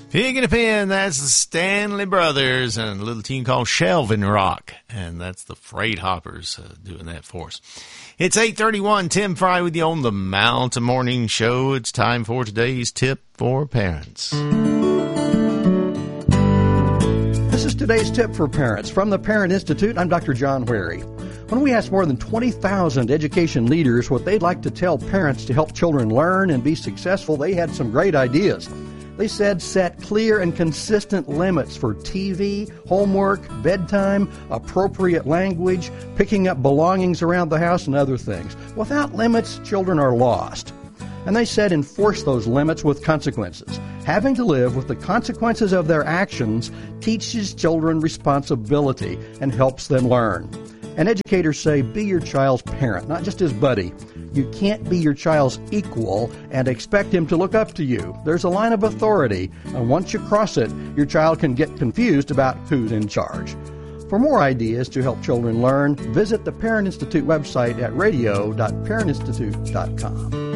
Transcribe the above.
Pig and a Pen, that's the Stanley Brothers, and a little tune called Shelvin' Rock, and that's the Freight Hoppers doing that for us. It's 8:31, Tim Fry with you on the Mountain Morning Show. It's time for today's tip for parents. This is today's tip for parents. From the Parent Institute, I'm Dr. John Wherry. When we asked more than 20,000 education leaders what they'd like to tell parents to help children learn and be successful, they had some great ideas. They said set clear and consistent limits for TV, homework, bedtime, appropriate language, picking up belongings around the house, and other things. Without limits, children are lost. And they said enforce those limits with consequences. Having to live with the consequences of their actions teaches children responsibility and helps them learn. And educators say be your child's parent, not just his buddy. You can't be your child's equal and expect him to look up to you. There's a line of authority, and once you cross it, your child can get confused about who's in charge. For more ideas to help children learn, visit the Parent Institute website at radio.parentinstitute.com.